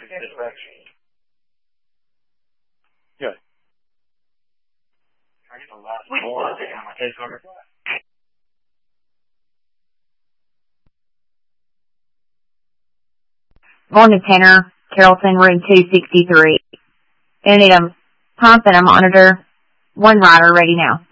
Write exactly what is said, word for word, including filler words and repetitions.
Good. Morning, Tanner. Carrollton, room two sixty-three. They need a pump and a monitor. One rider ready now.